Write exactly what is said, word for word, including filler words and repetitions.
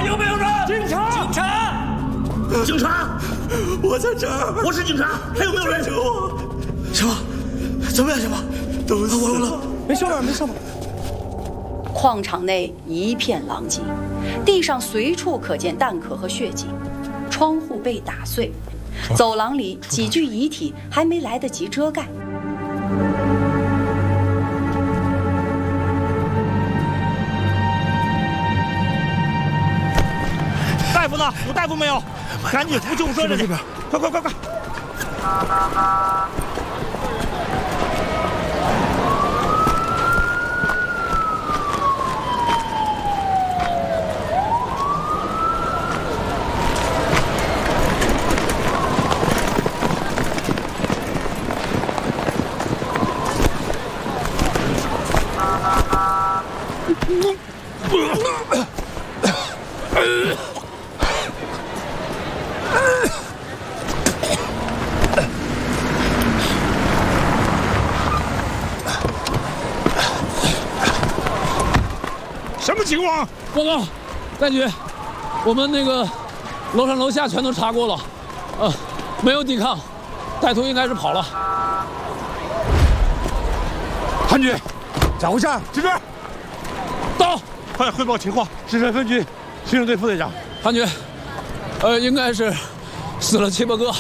有没有人？ 警察！ 警察！警察！ 我在这儿。 我是警察，还有没有人？ 救我！师傅，怎么样，师傅？都死了。 没事吧？没事吧？ 矿场内一片狼藉，地上随处可见弹壳和血迹，窗户被打碎，走廊里几具遗体还没来得及遮盖。 大夫呢？有大夫没有？赶紧扶救护车这边！快快快快！什么情况？ 报告，干局，我们那个楼上楼下全都查过了，呃，没有抵抗，歹徒应该是跑了。 韩局，找一下，这边。 到， 快汇报情况。石山分局刑警队副队长。 韩局，呃，应该是死了七八个，